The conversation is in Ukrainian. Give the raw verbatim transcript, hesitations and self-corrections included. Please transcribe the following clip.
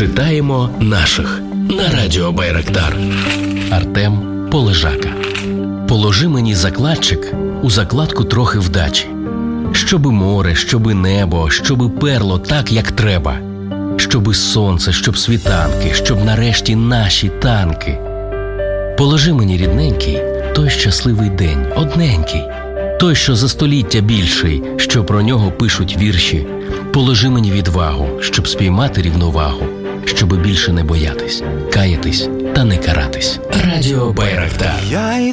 Читаємо наших на радіо Байрактар. Артем Полежака. Положи мені, закладчик, у закладку трохи вдачі. Щоби море, щоби небо, щоби перло так, як треба. Щоби сонце, щоб світанки, щоб нарешті наші танки. Положи мені, рідненький, той щасливий день, одненький. Той, що за століття більший, що про нього пишуть вірші. Положи мені відвагу, щоб спіймати рівновагу, щоби більше не боятись, каятись та не каратись. Радіо Байрактар.